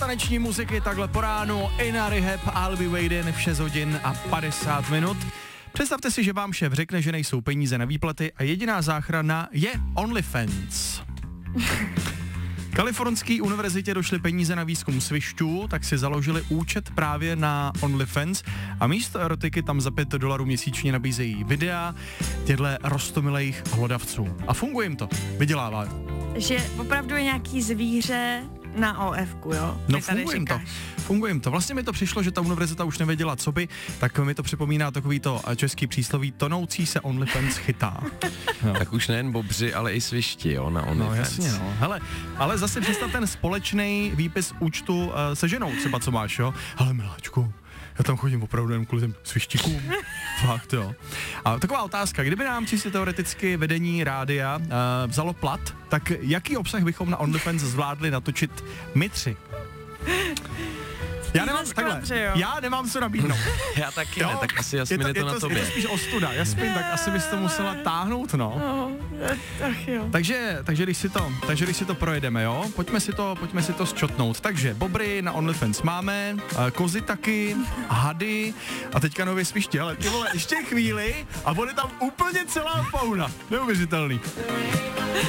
taneční muziky takhle po ránu. Inna Rehab, I'll be waiting v 6 hodin a 50 minut. Představte si, že vám šéf řekne, že nejsou peníze na výplaty a jediná záchrana je OnlyFans. Kalifornské univerzitě došly peníze na výzkum svišťů, tak si založili účet právě na OnlyFans a místo erotiky tam za $5 měsíčně nabízejí videa těchto roztomilejch hlodavců. A funguje jim to, vydělává. Že opravdu je nějaký zvíře na OF-ku, jo? No funguje jim to. Vlastně mi to přišlo, že ta univerzita už nevěděla, co by, tak mi to připomíná takový to český přísloví, tonoucí se OnlyFans chytá. No. Tak už nejen bobři, ale i svišti, jo, na OnlyFans. No jasně, no. Hele, ale zase představ ten společný výpis účtu se ženou třeba, co máš, jo? Ale miláčku, já tam chodím opravdu jen kvůli těm svištíkům. Fakt, jo. A taková otázka, kdyby nám čistě teoreticky vedení rádia vzalo plat, tak jaký obsah bychom na OnlyFans zvládli natočit my tři? Já nemám co nabídnout. Já taky ne, tak asi Jasmin je to na tobě. Je to spíš ostuda. Jasmin, tak asi bys to musela táhnout, no. Ach jo. Takže když si to projedeme, jo, pojďme si to zčotnout. Takže bobry na OnlyFans máme, kozy taky, hady a teďka nově sviště, ale ty vole, ještě chvíli a bude tam úplně celá fauna. Neuvěřitelný.